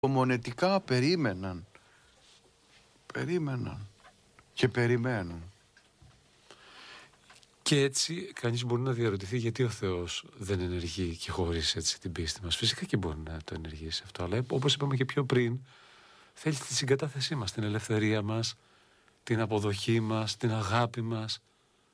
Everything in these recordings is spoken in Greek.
Μονετικά περίμεναν και περιμένουν. Και έτσι κανείς μπορεί να διαρωτηθεί γιατί ο Θεός δεν ενεργεί και χωρίς έτσι την πίστη μας. Φυσικά και μπορεί να το ενεργήσει αυτό, αλλά όπως είπαμε και πιο πριν, θέλει τη συγκατάθεσή μας, την ελευθερία μας, την αποδοχή μας, την αγάπη μας.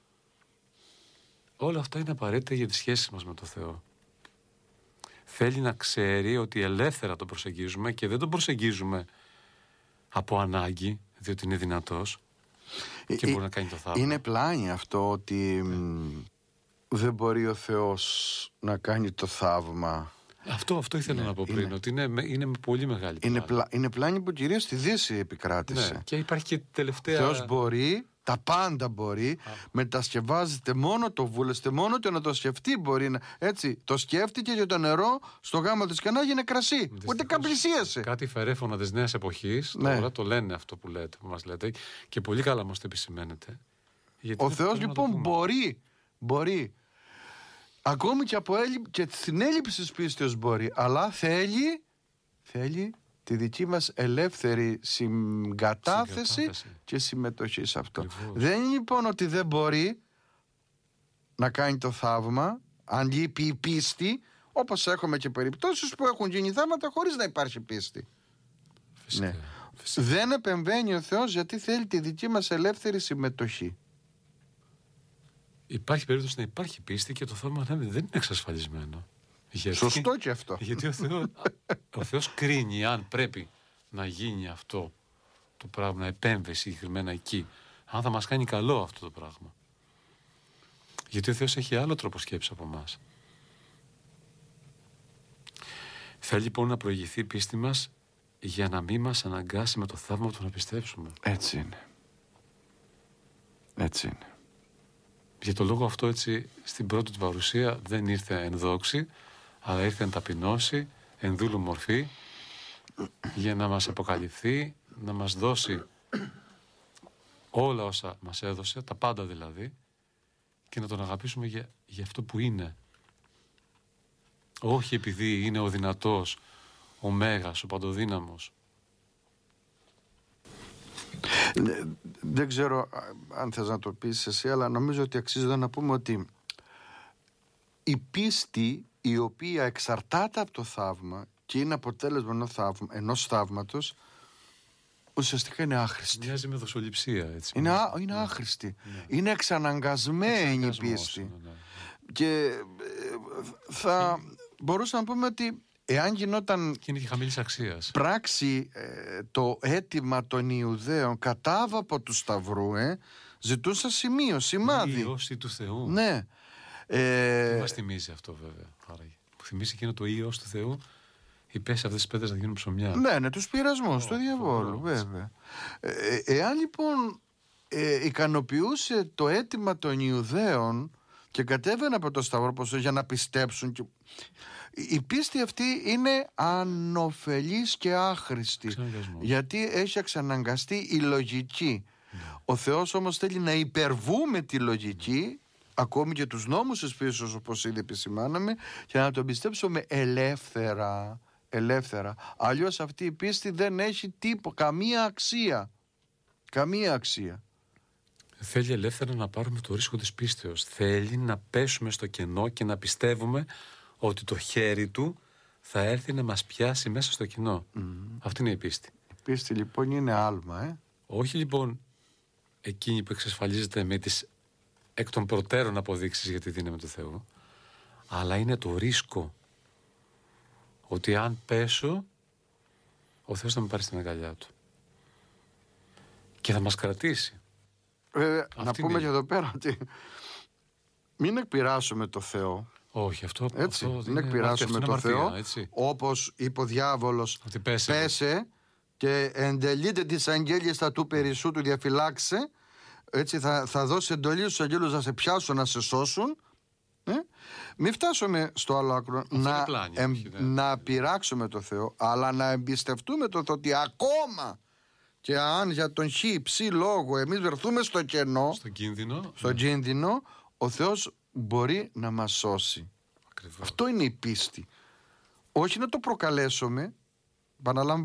Όλα αυτά είναι απαραίτητα για τις σχέσεις μας με τον Θεό. Θέλει να ξέρει ότι ελεύθερα τον προσεγγίζουμε και δεν τον προσεγγίζουμε από ανάγκη, διότι είναι δυνατός και μπορεί να κάνει το θαύμα. Είναι πλάνη αυτό ότι δεν μπορεί ο Θεός να κάνει το θαύμα. Αυτό ήθελα να πω πριν, ότι είναι με πολύ μεγάλη πλάνη. Είναι πλάνη που κυρίως στη Δύση επικράτησε. Ναι, και υπάρχει και τελευταία... Θεός μπορεί, τα πάντα μπορεί, μετασκευάζεται μόνο το βούλεστε, μόνο το να το σκεφτεί μπορεί να... Έτσι, το σκέφτηκε και το νερό στο γάμα της Κανά έγινε κρασί. Ούτε καν πλησίασε. Κάτι φερέφωνα της νέας εποχής, τώρα το λένε αυτό που μας λέτε, και πολύ καλά μας το επισημαίνετε. Ο Θεός λοιπόν μπορεί. Ακόμη και στην έλλειψη της πίστεως μπορεί, αλλά θέλει τη δική μας ελεύθερη συγκατάθεση και συμμετοχή σε αυτό. Ακριβώς. Δεν είναι λοιπόν ότι δεν μπορεί να κάνει το θαύμα αν λείπει η πίστη, όπως έχουμε και περιπτώσεις που έχουν γίνει θαύματα χωρίς να υπάρχει πίστη. Φυσικά. Δεν επεμβαίνει ο Θεός γιατί θέλει τη δική μας ελεύθερη συμμετοχή. Υπάρχει περίπτωση να υπάρχει πίστη και το θαύμα δεν είναι εξασφαλισμένο. Σωστό και αυτό. Γιατί ο Θεός κρίνει αν πρέπει να γίνει αυτό το πράγμα, να επέμβει συγκεκριμένα εκεί, αν θα μας κάνει καλό αυτό το πράγμα. Γιατί ο Θεός έχει άλλο τρόπο σκέψη από εμάς. Θέλει λοιπόν να προηγηθεί η πίστη μας για να μην μας αναγκάσει με το θαύμα του να πιστέψουμε. Έτσι είναι. Για το λόγο αυτό έτσι στην πρώτη του παρουσία δεν ήρθε εν δόξη, αλλά ήρθε εν ταπεινώση, εν δούλου μορφή, για να μας αποκαλυφθεί, να μας δώσει όλα όσα μας έδωσε, τα πάντα δηλαδή, και να τον αγαπήσουμε για αυτό που είναι. Όχι επειδή είναι ο δυνατός, ο μέγας, ο παντοδύναμος. Δεν ξέρω αν θες να το πεις εσύ, αλλά νομίζω ότι αξίζει να πούμε ότι η πίστη η οποία εξαρτάται από το θαύμα και είναι αποτέλεσμα ενός θαύματος, ουσιαστικά είναι άχρηστη. Μοιάζει με δοσοληψία, έτσι. Είναι άχρηστη. Ναι. Είναι εξαναγκασμένη η πίστη. Ναι. Και θα μπορούσαμε να πούμε ότι εάν γινόταν και είναι και χαμηλής αξίας πράξη το αίτημα των Ιουδαίων κατάβαπο του Σταυρού, ζητούσαν σημάδι. Η Υιός του Θεού. Ναι. Τι μας θυμίζει αυτό βέβαια? Που θυμίζει εκείνο το Υιός του Θεού, οι πέσει αυτές τις πέτρες να γίνουν ψωμιά. Ναι, τους πειρασμούς του διαβόλου, βέβαια. Εάν λοιπόν ικανοποιούσε το αίτημα των Ιουδαίων και κατέβαινε από το Σταυρό για να πιστέψουν, η πίστη αυτή είναι ανωφελής και άχρηστη, γιατί έχει εξαναγκαστεί η λογική. Ο Θεός όμως θέλει να υπερβούμε τη λογική, ακόμη και τους νόμους της πίστης, όπως ήδη επισημάναμε, και να τον πιστέψουμε ελεύθερα. Αλλιώς αυτή η πίστη δεν έχει καμία αξία. Θέλει ελεύθερα να πάρουμε το ρίσκο της πίστεως. Θέλει να πέσουμε στο κενό και να πιστεύουμε ότι το χέρι του θα έρθει να μας πιάσει μέσα στο κενό. Αυτή είναι η πίστη. Η πίστη λοιπόν είναι άλμα. Όχι λοιπόν εκείνη που εξασφαλίζεται με τις εκ των προτέρων αποδείξεις για τη δύναμη του Θεού, αλλά είναι το ρίσκο ότι αν πέσω, ο Θεός θα με πάρει στην αγκαλιά του και θα μας κρατήσει. Να πούμε και εδώ πέρα ότι μην εκπειράσουμε το Θεό. Όχι, αυτό δεν εκπειράσουμε το Θεό, έτσι. Όπως είπε ο διάβολος, πέσε και εντελείται τις αγγέλιες θα του περισσού του διαφυλάξε. Έτσι θα δώσει εντολή στους αγγέλους να σε πιάσουν, να σε σώσουν. Μην φτάσουμε στο άλλο άκρο να πειράξουμε το Θεό, αλλά να εμπιστευτούμε το Θεό ότι ακόμα και αν για τον ψ λόγο εμείς βρεθούμε στο κενό, στον κίνδυνο, ο Θεός μπορεί να μας σώσει. Ακριβώς. Αυτό είναι η πίστη. Όχι να το προκαλέσουμε, Παραλαμβάνω.